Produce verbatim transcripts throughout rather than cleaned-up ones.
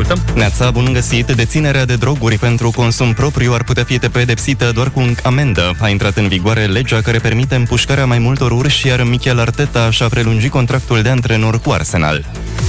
ascultăm. Neața, bun găsit. Deținerea de droguri pentru consum propriu ar putea fi pedepsită doar cu amendă. A intrat în vigoare legea care permite împușcarea mai multor urși, iar Michel Arteta și-a prelungit contractul de antrenor cu Arsenal.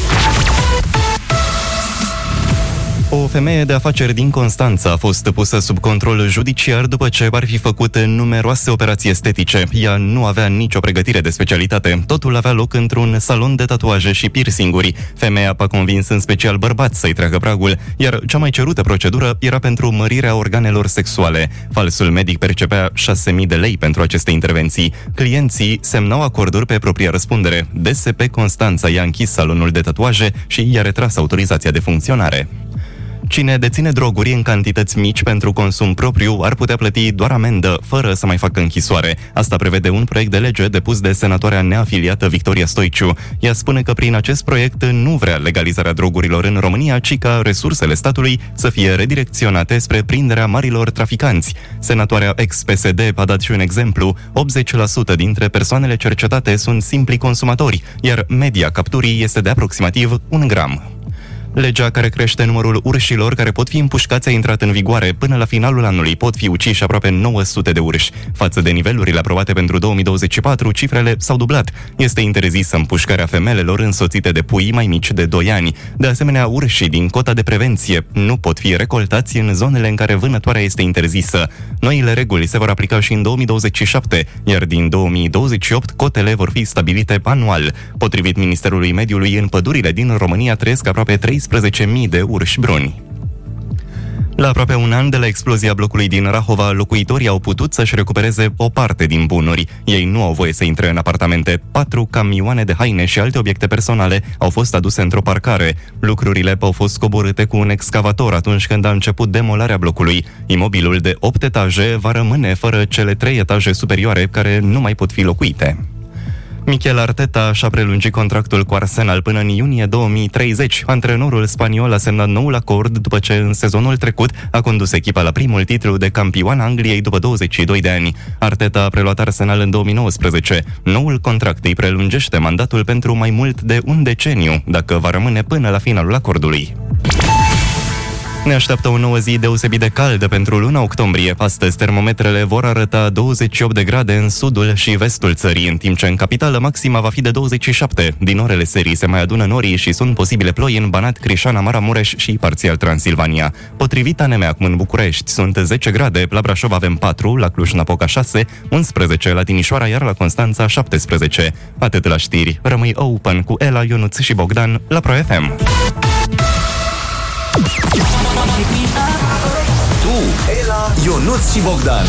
O femeie de afaceri din Constanța a fost pusă sub control judiciar după ce ar fi făcut numeroase operații estetice. Ea nu avea nicio pregătire de specialitate. Totul avea loc într-un salon de tatuaje și piercinguri. Femeia a convins în special bărbați să-i treacă pragul, iar cea mai cerută procedură era pentru mărirea organelor sexuale. Falsul medic percepea șase mii de lei pentru aceste intervenții. Clienții semnau acorduri pe propria răspundere. D S P Constanța i-a închis salonul de tatuaje și i-a retras autorizația de funcționare. Cine deține droguri în cantități mici pentru consum propriu ar putea plăti doar amendă, fără să mai facă închisoare. Asta prevede un proiect de lege depus de senatoarea neafiliată Victoria Stoiciu. Ea spune că prin acest proiect nu vrea legalizarea drogurilor în România, ci ca resursele statului să fie redirecționate spre prinderea marilor traficanți. Senatoarea ex-P S D a dat și un exemplu: optzeci la sută dintre persoanele cercetate sunt simpli consumatori, iar media capturii este de aproximativ un gram. Legea care crește numărul urșilor care pot fi împușcați a intrat în vigoare. Până la finalul anului pot fi uciși aproape nouă sute de urși. Față de nivelurile aprobate pentru două mii douăzeci și patru, cifrele s-au dublat. Este interzisă împușcarea femelelor însoțite de pui mai mici de doi ani. De asemenea, urșii din cota de prevenție nu pot fi recoltați în zonele în care vânătoarea este interzisă. Noile reguli se vor aplica și în două mii douăzeci și șapte, iar din două mii douăzeci și opt cotele vor fi stabilite anual. Potrivit Ministerului Mediului, în pădurile din România trăiesc aproape treisprezece mii de urși bruni. La aproape un an de la explozia blocului din Rahova, locuitorii au putut să-și recupereze o parte din bunuri. Ei nu au voie să intre în apartamente. Patru camioane de haine și alte obiecte personale au fost aduse într-o parcare. Lucrurile au fost coborâte cu un excavator atunci când a început demolarea blocului. Imobilul de opt etaje va rămâne fără cele trei etaje superioare care nu mai pot fi locuite. Michel Arteta și-a prelungit contractul cu Arsenal până în iunie două mii treizeci. Antrenorul spaniol a semnat noul acord după ce în sezonul trecut a condus echipa la primul titlu de campioan Angliei după douăzeci și doi de ani. Arteta a preluat Arsenal în două mii nouăsprezece. Noul contract îi prelungește mandatul pentru mai mult de un deceniu, dacă va rămâne până la finalul acordului. Ne așteaptă o nouă zi deosebit de caldă pentru luna octombrie. Astăzi termometrele vor arăta douăzeci și opt de grade în sudul și vestul țării, în timp ce în capitală maxima va fi de douăzeci și șapte. Din orele serii se mai adună norii și sunt posibile ploi în Banat, Crișana, Maramureș și parțial Transilvania. Potrivit A N M E A C M în București sunt zece grade, la Brașov avem patru, la Cluj-Napoca șase, unsprezece la Timișoara, iar la Constanța șaptesprezece. Atât la știri. Rămâi open cu Ela, Ionuț și Bogdan la Pro F M. Tu, Ela, Ionuț și Bogdan.